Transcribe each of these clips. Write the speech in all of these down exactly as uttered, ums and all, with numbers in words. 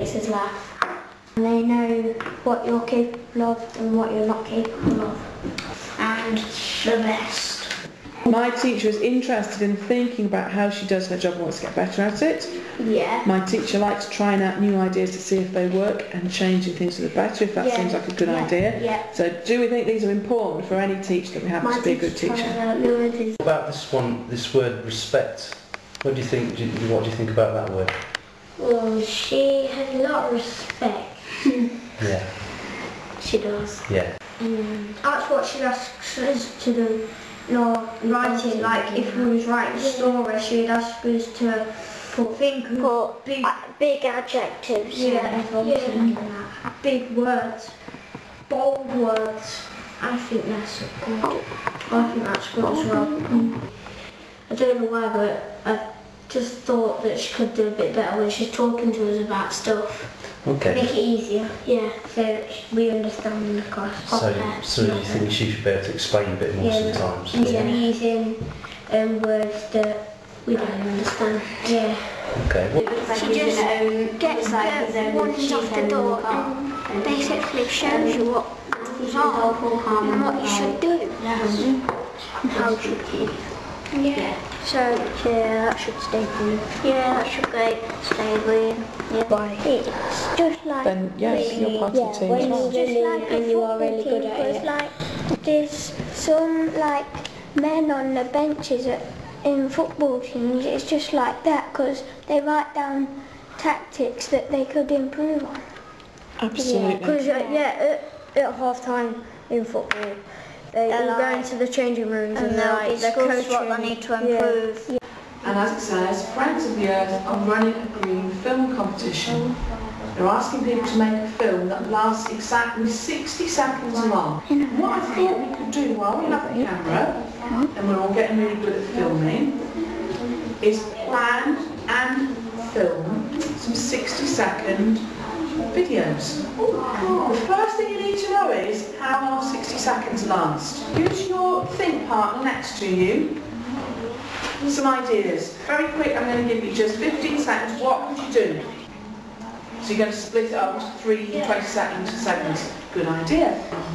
makes us laugh. And they know what you're capable of and what you're not capable of. And the best. My teacher is interested in thinking about how she does her job and wants to get better at it. Yeah. My teacher likes trying out new ideas to see if they work and changing things for the better, if that yeah. seems like a good yeah. idea. Yeah. So do we think these are important for any teacher that we have My to be a good teacher? What about this one, this word respect? What do you think, do you, what do you think about that word? Well, she has a lot of respect. Yeah. She does. Yeah. Mm. That's what she asks us to do. No, writing, like if we was writing a story, she'd ask us to put, think put big, uh, big adjectives. Yeah, yeah. Big words, bold words. I think that's good. I think that's good as well. Mm. I don't know why, but I just thought that she could do a bit better when she's talking to us about stuff. Okay. Make it easier, yeah, so that we understand in the class. So, so you think she should be able to explain a bit more yeah, sometimes? Instead of using um, words that we don't understand. Yeah. Okay. What? She just gets the warnings off the door and basically shows you what rules are and what you should do. And how you should. Yeah. So yeah, that should stay green. Yeah, that should go stay green. Yeah. Why? It's just like Then yes, really, you're part yeah, of the team when as well. it's just like and you are really good at it. Like there's some like men on the benches at, in football teams. It's just like that because they write down tactics that they could improve on. Absolutely. Because yeah, uh, yeah, at, at half time in football, they They're all like, go into the changing rooms and, and they're they'll like, they're discuss coaching. what they need to improve. Yeah. And as it says, Friends of the Earth are running a green film competition. They're asking people to make a film that lasts exactly sixty seconds long. What I thought we could do while we have the camera, and we're all getting really good at filming, is plan and film some sixty second videos. The first thing you need to know is how long sixty seconds last. Who's your think partner next to you? Some ideas. Very quick, I'm going to give you just fifteen seconds. What would you do? So you're going to split it up into three twenty second segments. Good idea.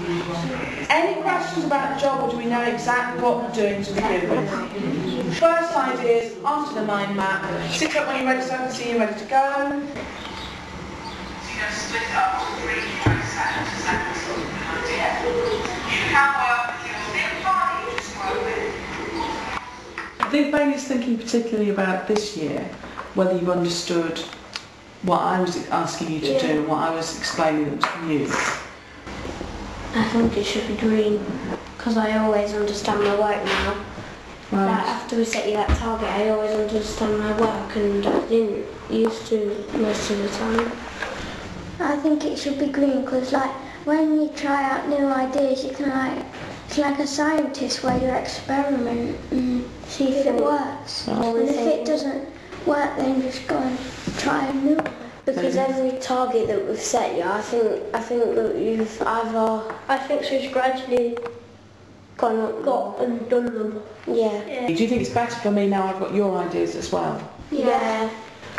Any questions about the job, or do we know exactly what we're doing to begin with? First ideas, onto the mind map. Sit up when you're ready so I can see you're ready to go. So you're going to split it up into three twenty second segments. Good idea. You can work with your thin partner, you just work with. I think Bailey's thinking particularly about this year, whether you've understood what I was asking you to yeah. do, what I was explaining to you. I think it should be green, because I always understand my work now. Right. Like after we set you that target, I always understand my work, and I didn't used to most of the time. I think it should be green because like when you try out new ideas you can like, it's like a scientist where you experiment and see if it works. Oh. And if it doesn't work then just go and try a new one. Because every target that we've set you, I think I think that you've either I think she's gradually gone up, got and done them. Yeah. Do you think it's better for me now I've got your ideas as well? Yeah.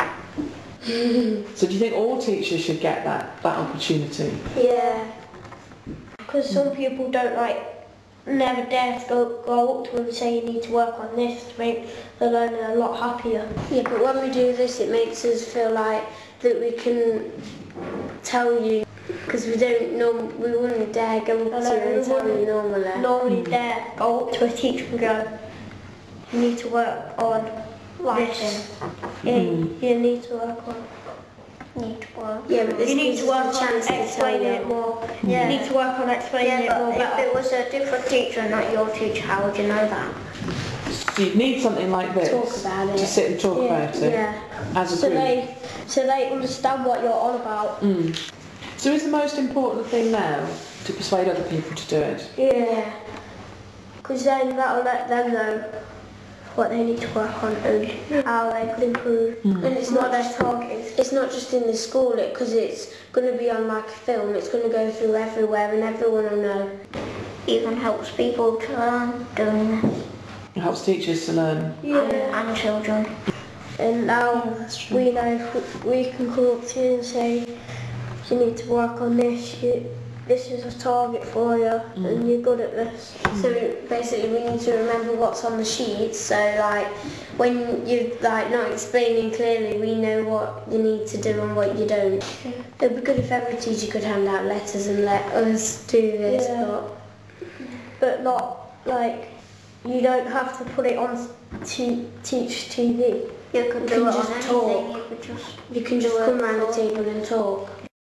So do you think all teachers should get that, that opportunity? Yeah. Because some people don't like, never dare to go, go up to them and say you need to work on this to make the learner a lot happier. Yeah, but when we do this it makes us feel like that we can tell you, because we don't know, we wouldn't dare go up to you and tell you normally. Normally mm. dare go up to a teacher and go, you need to work on this. Yeah, Mm. you need to work on. Need to work. Yeah, but this you need gives to work us a on chance to explaining explain it more. Yeah. You need to work on explaining Yeah, it more but better. if it was a different teacher and not your teacher, how would you know that? So you'd need something like this Talk about it. to sit and talk yeah. about it Yeah. as a so group. they, so they understand what you're on about. Mm. So is the most important thing now to persuade other people to do it? Yeah. Because then that'll let them know what they need to work on and how they could improve. Mm. And it's not their target. It's not just in the school, because it, it's going to be on like a film. It's going to go through everywhere and everyone will know. Even helps people to learn doing this. It helps teachers to learn. Yeah. And, and children. and now we know we can come up to you and say, you need to work on this, you, this is a target for you, mm. and you're good at this. Mm. So basically we need to remember what's on the sheets, so like when you're like not explaining clearly, we know what you need to do and what you don't. Yeah. It would be good if every teacher could hand out letters and let us do this, yeah. but... but not like, you don't have to put it on t Teach T V. You can, you do can it just on talk. anything. You, could just, you can just come round the table and talk.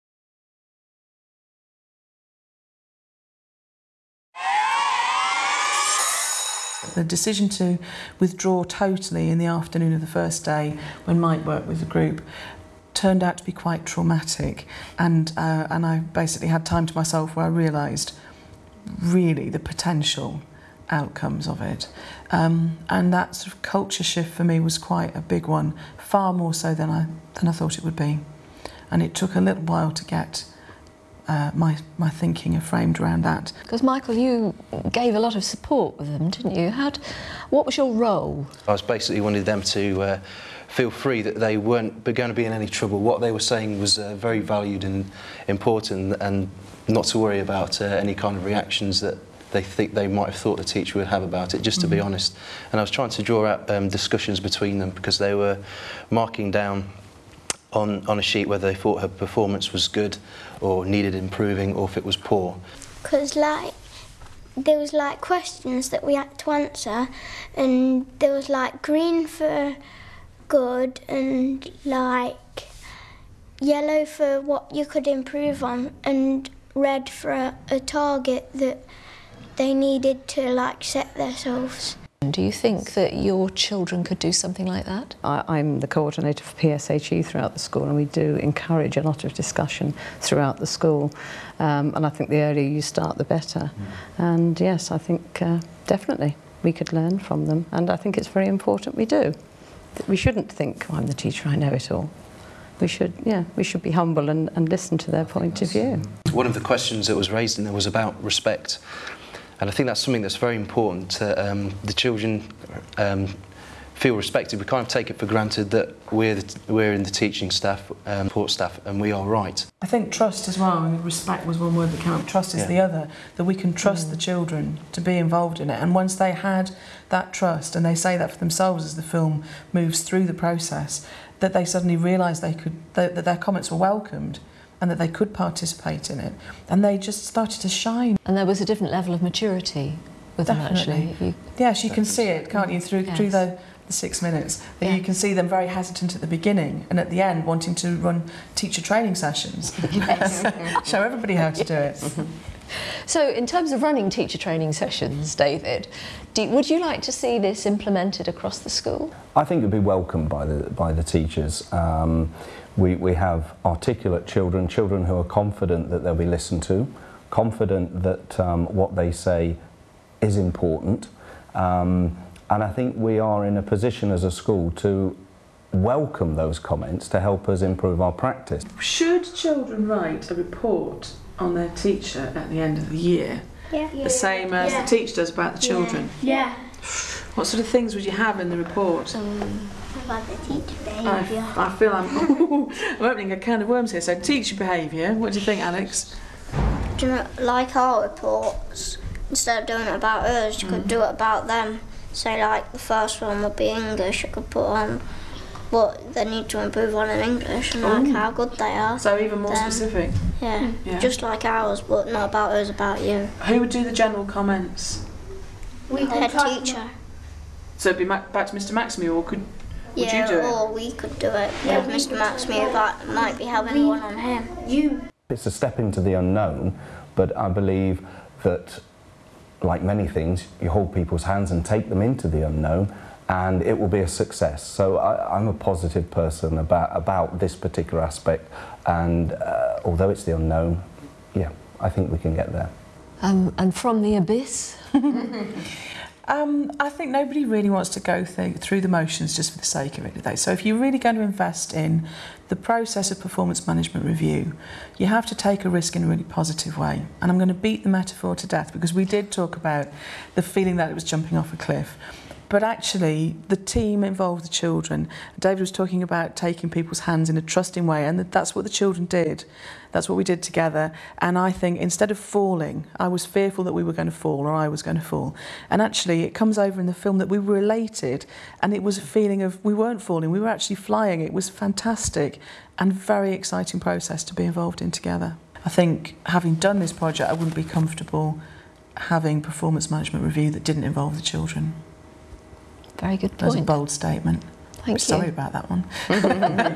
The decision to withdraw totally in the afternoon of the first day when Mike worked with the group turned out to be quite traumatic, and uh, and I basically had time to myself where I realised really the potential outcomes of it, um, and that sort of culture shift for me was quite a big one, far more so than I than I thought it would be, and it took a little while to get Uh, my, my thinking framed around that. Because Michael, you gave a lot of support with them, didn't you? How'd, what was your role? I was basically wanted them to uh, feel free, that they weren't going to be in any trouble. What they were saying was uh, very valued and important, and not to worry about uh, any kind of reactions that they think they might have thought the teacher would have about it, just to mm-hmm. be honest. And I was trying to draw out um, discussions between them, because they were marking down on, on a sheet whether they thought her performance was good or needed improving, or if it was poor. Because like there was like questions that we had to answer, and there was like green for good and like yellow for what you could improve on, and red for a, a target that they needed to like set themselves. Do you think that your children could do something like that? I, I'm the coordinator for P S H E throughout the school, and we do encourage a lot of discussion throughout the school, um, and I think the earlier you start the better. Mm. And yes, I think uh, definitely we could learn from them, and I think it's very important we do. We shouldn't think, oh, I'm the teacher, I know it all. We should, yeah, we should be humble and, and listen to their point of view. One of the questions that was raised in there was about respect. And I think that's something that's very important. Uh, um, the children um, feel respected. We kind of take it for granted that we're, the, we're in the teaching staff, um, support staff, and we are right. I think trust as well. I mean, respect was one word that came up. Trust is yeah. the other. That we can trust mm. the children to be involved in it. And once they had that trust, and they say that for themselves as the film moves through the process, that they suddenly realised they could, that, that their comments were welcomed, and that they could participate in it, and they just started to shine. And there was a different level of maturity with Definitely. them, actually. You... Yes, you can see it, can't you, through, yes. through the, the six minutes. That yeah. You can see them very hesitant at the beginning, and at the end wanting to run teacher training sessions. Yes. Show everybody how to do it. So, in terms of running teacher training sessions, David, do, would you like to see this implemented across the school? I think it would be welcomed by the, by the teachers. Um, We, we have articulate children, children who are confident that they'll be listened to, confident that um, what they say is important. Um, and I think we are in a position as a school to welcome those comments to help us improve our practice. Should children write a report on their teacher at the end of the year? Yeah. The same as yeah. the teacher does about the children? Yeah. yeah. What sort of things would you have in the report? Um, about the teacher behaviour. I, I feel I'm, I'm opening a can of worms here. So teacher behaviour, what do you think, Alex? Do you know, like our reports, instead of doing it about us, you mm. could do it about them. Say like the first one would be English, you could put on what they need to improve on in English and like how good they are. So even more them. specific? Yeah, yeah, just like ours, but not about us, about you. Who would do the general comments? We the head teacher. So it'd be back to Mister Maxime, or could would yeah, you do it? or we could do it. Yeah, with Mister Maxime, that might be having one on him. You. It's a step into the unknown, but I believe that, like many things, you hold people's hands and take them into the unknown, and it will be a success. So I, I'm a positive person about, about this particular aspect, and uh, although it's the unknown, yeah, I think we can get there. Um, and from the abyss? Um, I think nobody really wants to go th through the motions just for the sake of it, do they? So if you're really going to invest in the process of performance management review, you have to take a risk in a really positive way. And I'm going to beat the metaphor to death, because we did talk about the feeling that it was jumping off a cliff. But actually, the team involved the children. David was talking about taking people's hands in a trusting way, and that's what the children did. That's what we did together. And I think instead of falling, I was fearful that we were going to fall, or I was going to fall. And actually, it comes over in the film that we were elated, and it was a feeling of we weren't falling, we were actually flying. It was fantastic and very exciting process to be involved in together. I think having done this project, I wouldn't be comfortable having performance management review that didn't involve the children. Very good point. That was a bold statement. Thank Sorry you. about that one.